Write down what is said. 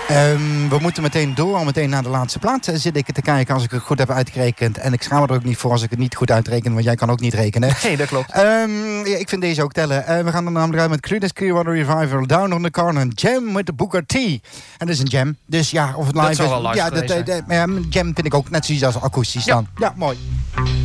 We moeten meteen door, meteen naar de laatste plaat zit ik te kijken als ik het goed heb uitgerekend. En ik schaam me er ook niet voor als ik het niet goed uitreken, want jij kan ook niet rekenen. Nee, dat klopt. Ik vind deze ook tellen. We gaan er namelijk uit met Creedence Clearwater Revival, Down on the Corner, Jam with the Booker T. En dat is een jam, dus ja, of het live dat is. Zal wel live jam vind ik ook net zoiets als akoestisch dan. Ja, mooi.